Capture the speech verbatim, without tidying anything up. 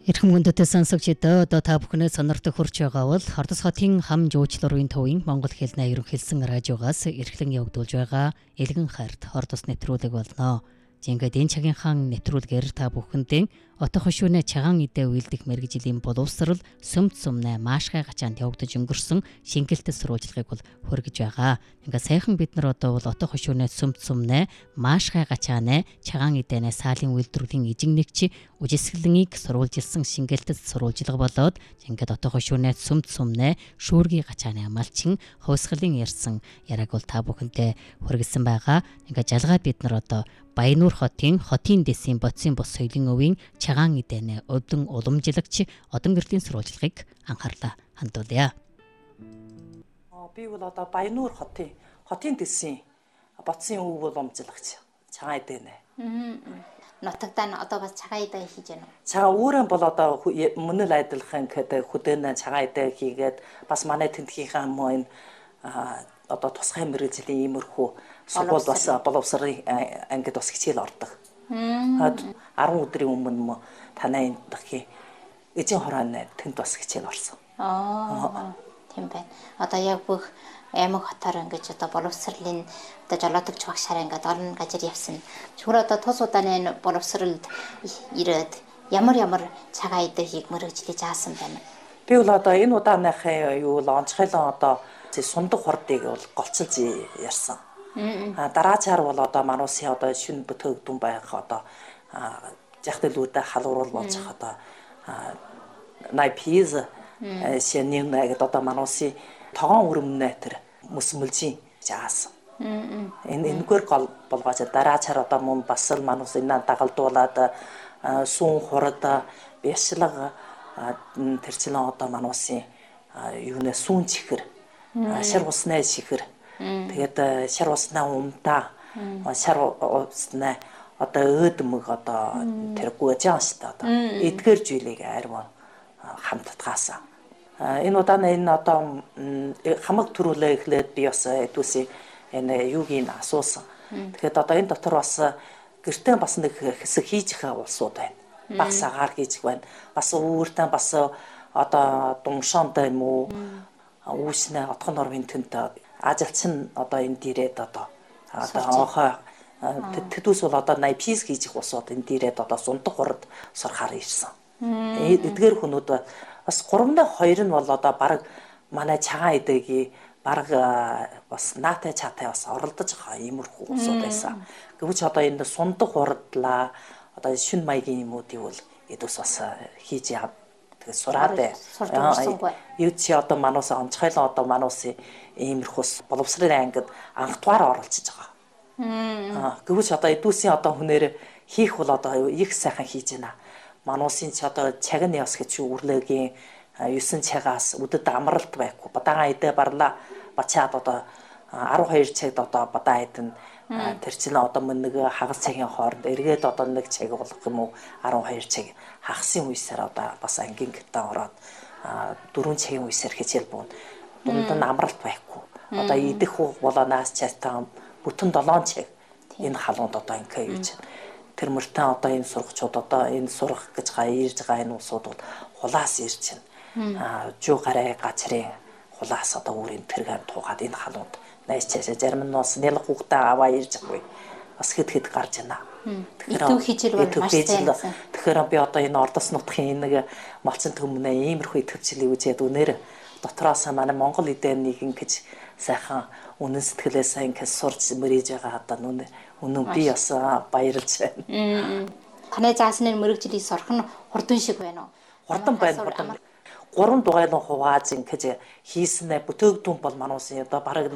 Эрхэм хүндэт сонсогчдоо одоо та бүхнээ сонирхдог хүрч байгаа бол Хордос хотын хам жуучлалын төвийн Монгол хэлний ерөнхийлсэн радиогоос эрхлэн явагдуулж байгаа Элгэн хайрт Хордос нэвтрүүлэг болно. Ингээд энэ цагийнхаа нэвтрүүлгээр та бүхэндээ отох хошуунэ чагаан идэ үйлдэх мэргэжлийн боловсрал сүмд сумнаа маашгай гачаанд явагдаж өнгөрсөн шингэлтэд сурвалжлагыг бол хүргэж байгаа. Ингээд сайхан бид нар одоо бол отох хошуунэ сүмд сумнаа маашгай гачаанаа чагаан идэнэ саалын үйлдвэрлэлийн эжигнэгч үжисгэлнийг сурвалжилсан шингэлтэд сурвалжлага болоод ингээд отох хошуунэ сүмд сумнаа шүүргийн гачааны амлчин хувьсгалын ярьсан яраг бол та бүхэнтэй хүргэсэн байгаа. Ингээд жалгаад бид нар одоо Баянуур хотын хотын дэсийн бодисын бос соёлын өвийн чагаан идэнэ өдөн уламжлагч одон гэрлийн сурвалжлагыг анхаарлаа хандуулъя. Би бол одоо Баянуур хотын хотын дэсийн бодисын өв уламжлагч чагаан идэнэ. Нутагтаа нь одоо бас чагаан идэ хийж байна уу? Чагаа өөрөө бол одоо мөн л адилхан гэдэг хөдөөнө чагаан идэ хийгээд бас манай тентгийнхаа мөн одоо тусгай мэргэжлийн иймэрхүү сургууль бас боловсрын ангид бас хичээл ордог. арван өдрийн өмнө танай дахи эзэн хороон тэнд бас хичээл орсон. Аа тийм байна. Одоо яг бүх аймаг хотоор ингэж одоо боловсролын одоо жолоодогч багшаар ингээд орон газар явсан. Чүр одоо тус удааны боловсролд ирээд ямар ямар чагаан идэ хийх мэргэжлэж аасан байна. Би бол одоо энэ удааныхаа юу л онцгойлон одоо сундаг хордыг бол голцолж ярьсан. А дараачаар бол одоо мануусын одоо шүн бүтөөгдөн байх одоо жахтэлүүдэ халууруул болж одоо найпиз шэнийн нэг одоо мануусын тогоон өрөмнө тэр мөсмөлжийн жаас. Энэ энэгээр гол болгооч дараачаар одоо мөн бас л манус энэ дагалдуулаад суун хурд бяшлага тэрчлэн одоо мануусын юунэ сүүн чихэр шар уснаа чихэр тэгээд шар уснаа умтаа шар уснаа одоо өөдмөг одоо тэр гуйжаан штэ одоо эдгээр зүйлийг арив хамтдгаасан. Энэ удааны энэ одоо хамаг төрүүлээ эхлээд би бас хэдүүсээ энэ юугийн асуусан. Тэгэхээр одоо энэ дотор бас гэртээ бас нэг хэсэг хийж их улсууд байна. Багс агаар хийж байна. Бас үүртэн бас одоо думшоонтой юм уу үүснэ отхон нормын төнт ажилчин одоо энэ дээрээд одоо одоо охоо тэдүүс бол одоо найпис хийж их усууд энэ дээрээд одоо сундаг хурд сурахаар ирсэн. Эдгээр хүмүүд бас гурван хоёр нь бол одоо баг манай чагаан идэгийн баг бас наатай чаатай бас оролдож байгаа иймэрхүү усууд байсан. Гэвч одоо энэ сундаг хурдлаа одоо шүн маягийн юмуудыг бол эдүүс бас хийж яа тэгээд сураад юу чи одоо мануусаа онцгойлон одоо мануусын иймэрхүүс боловсрын ангид анхдугаар оролцож байгаа. Аа гэвч одоо эдүүсийн одоо хүнээр хийх бол одоо их сайхан хийж байна. Мануусын ч одоо чагны яс гэж үрлэгийн юусэн чагаас үдэд амралт байхгүй. Бадагаан идэ барлаа бачаад одоо арван хоёр цагт одоо бадаа идэн тэр чинь одоо мөн нэг хагас цагийн хооронд эргээд одоо нэг цаг болох юм уу арван хоёр цаг хагасын үеисээр одоо бас ангийн гитаа ороод дөрвөн цагийн үеисээр хичээл буун дунд нь амралт байхгүй. Одоо идэх болоонаас чатаа бүтэн долоон цаг энэ халуунд одоо ингээ юу чинь тэр мөртөө одоо энэ сургачууд одоо энэ сурах гэж гаа ирж байгаа энэ усууд бол хулаас ирж байна. Жуу гараа гацрын хулаас одоо өөрийн тэргээр туугаад энэ халуунд найс чашаа зарим нь бас нэлг хүүхдээ аваа ирж байгаа. Бас хэд хэд гарч байна. Тэгэхээр хичээл бол маш сайн. Тэгэхээр би одоо энэ Ордос нутгийн нэг малчин төмнөө иймэрхүү итгэвчлийг үзээд үнээр дотроос манай Монгол эдэнийг ингэж сайхан үнэн сэтгэлээсээ ингэж сурч мөрийж байгаа одоо нүн үнэн би бас баярлж байна. Танай заасны мөрөгжлийг сорох нь хурдан шиг байна уу? Хурдан байна. Гурван дугайлан хувааж ингэж хийсэн бүтөөгдөн бол мануусын одоо бараг